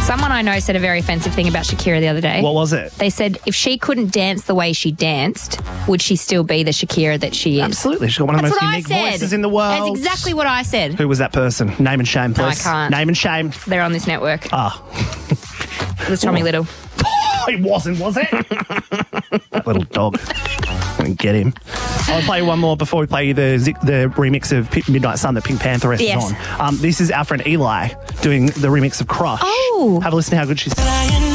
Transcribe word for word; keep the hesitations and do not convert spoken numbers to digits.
Someone I know said a very offensive thing about Shakira the other day. What was it? They said if she couldn't dance the way she danced, would she still be the Shakira that she is? Absolutely. She's got one of the That's most what I unique said. voices in the world. That's exactly what I said. Who was that person? Name and shame, please. No, I can't. Name and shame. They're on this network. Ah. It was Tommy Little. It wasn't, was it? That little dog. I'm going to get him. I'll play one more before we play you the Zik- the remix of P- Midnight Sun that Pink Pantheress Yes. is on. Um, this is our friend Eli doing the remix of Crush. Oh. Have a listen to how good she's...